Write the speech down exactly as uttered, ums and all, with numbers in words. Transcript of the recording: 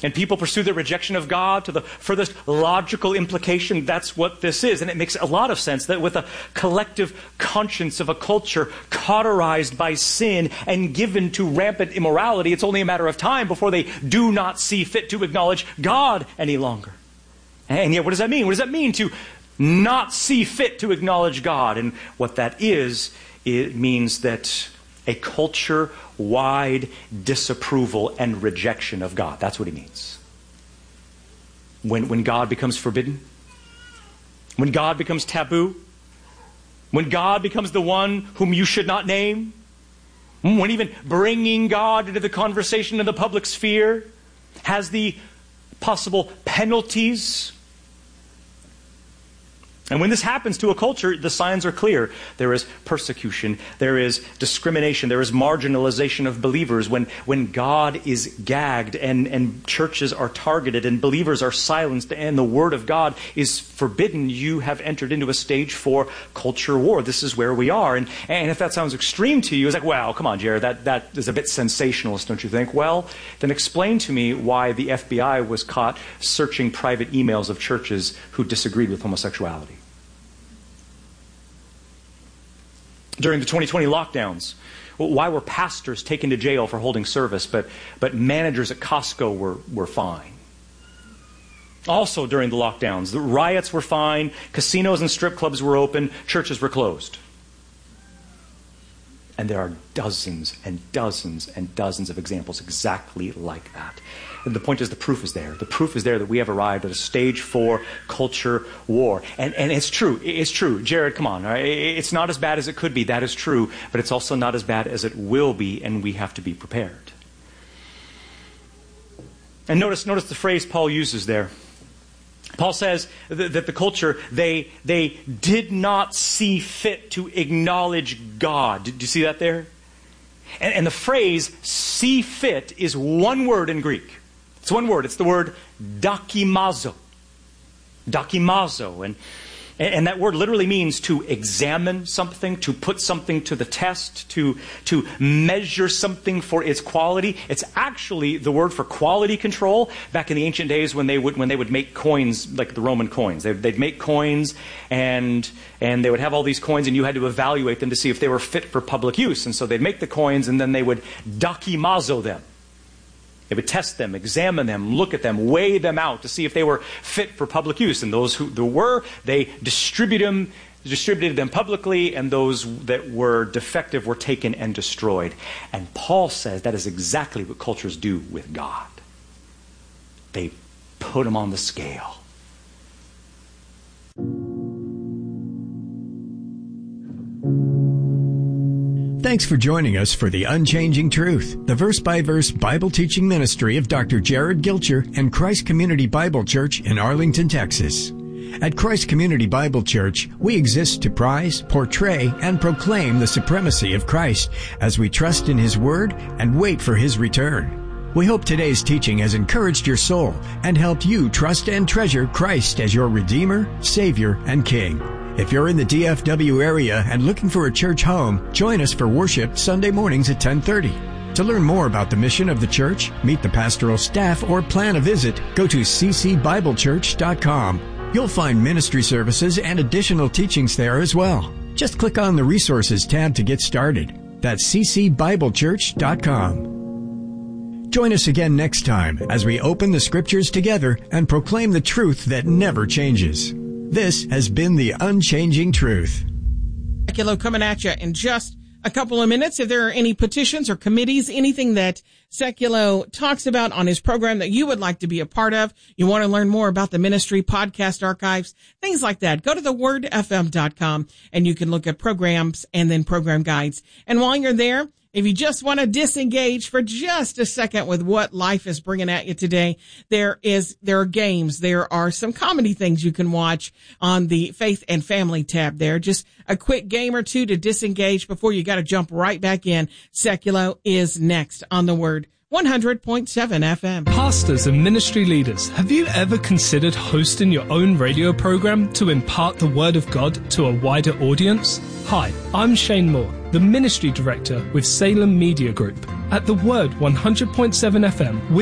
And people pursue their rejection of God to the furthest logical implication. That's what this is. And it makes a lot of sense that with a collective conscience of a culture cauterized by sin and given to rampant immorality, it's only a matter of time before they do not see fit to acknowledge God any longer. And yet, what does that mean? What does that mean to not see fit to acknowledge God? And what that is, it means that a culture-wide disapproval and rejection of God. That's what he means. When, when God becomes forbidden, when God becomes taboo, when God becomes the one whom you should not name, when even bringing God into the conversation in the public sphere has the possible penalties. And when this happens to a culture, the signs are clear. There is persecution, there is discrimination, there is marginalization of believers. When, when God is gagged and, and churches are targeted and believers are silenced and the Word of God is forbidden, you have entered into a stage four culture war. This is where we are. And, and if that sounds extreme to you, it's like, wow, come on, Jared, that, that is a bit sensationalist, don't you think? Well, then explain to me why the F B I was caught searching private emails of churches who disagreed with homosexuality. During the twenty twenty lockdowns, why were pastors taken to jail for holding service, but, but managers at Costco were, were fine? Also during the lockdowns, the riots were fine, casinos and strip clubs were open, churches were closed. And there are dozens and dozens and dozens of examples exactly like that. And the point is, the proof is there. The proof is there that we have arrived at a stage four culture war. And, and it's true. It's true. Jared, come on. All right? It's not as bad as it could be. That is true. But it's also not as bad as it will be, and we have to be prepared. And notice, notice the phrase Paul uses there. Paul says that the culture, they, they did not see fit to acknowledge God. Did you see that there? And, and the phrase see fit is one word in Greek. It's one word. It's the word dokimazo. Dokimazo. And, and that word literally means to examine something, to put something to the test, to, to measure something for its quality. It's actually the word for quality control back in the ancient days when they would, when they would make coins, like the Roman coins. They'd, they'd make coins and, and they would have all these coins, and you had to evaluate them to see if they were fit for public use. And so they'd make the coins and then they would dokimazo them. They would test them, examine them, look at them, weigh them out to see if they were fit for public use. And those who there were, they distribute them, distributed them publicly, and those that were defective were taken and destroyed. And Paul says that is exactly what cultures do with God. They put him on the scale. Thanks for joining us for The Unchanging Truth, the verse-by-verse Bible teaching ministry of Doctor Jared Gilcher and Christ Community Bible Church in Arlington, Texas. At Christ Community Bible Church, we exist to prize, portray, and proclaim the supremacy of Christ as we trust in His Word and wait for His return. We hope today's teaching has encouraged your soul and helped you trust and treasure Christ as your Redeemer, Savior, and King. If you're in the D F W area and looking for a church home, join us for worship Sunday mornings at ten thirty. To learn more about the mission of the church, meet the pastoral staff, or plan a visit, go to c c bible church dot com. You'll find ministry services and additional teachings there as well. Just click on the Resources tab to get started. That's c c bible church dot com. Join us again next time as we open the Scriptures together and proclaim the truth that never changes. This has been The Unchanging Truth. Seculo coming at you in just a couple of minutes. If there are any petitions or committees, anything that Seculo talks about on his program that you would like to be a part of, you want to learn more about the ministry, podcast archives, things like that, go to the word f m dot com and you can look at programs and then program guides. And while you're there, if you just want to disengage for just a second with what life is bringing at you today, there is, there are games. There are some comedy things you can watch on the Faith and Family tab there. Just a quick game or two to disengage before you got to jump right back in. Seculo is next on the Word. one hundred point seven F M. Pastors and ministry leaders, have you ever considered hosting your own radio program to impart the Word of God to a wider audience? Hi, I'm Shane Moore, the Ministry Director with Salem Media Group. At the Word one hundred point seven F M, we're